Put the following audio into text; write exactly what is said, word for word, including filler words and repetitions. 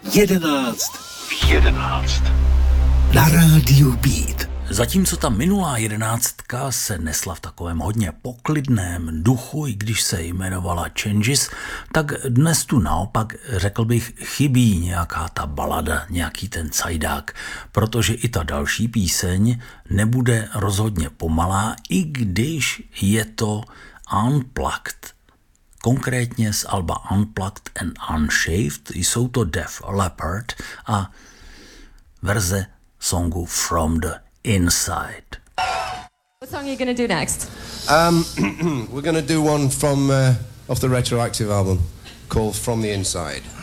Jedenáct. Jedenáct. Na rádiu Beat. Zatímco ta minulá jedenáctka se nesla v takovém hodně poklidném duchu, i když se jmenovala Changes, tak dnes tu naopak, řekl bych, chybí nějaká ta balada, nějaký ten cajdák, protože i ta další píseň nebude rozhodně pomalá, i když je to unplugged. Konkrétně z alba Unplugged and Unshaved jsou to Def Leppard a verze songu From the Inside. What song are you going to do next? Um, we're going to do one from uh, off the Retroactive album called From the Inside.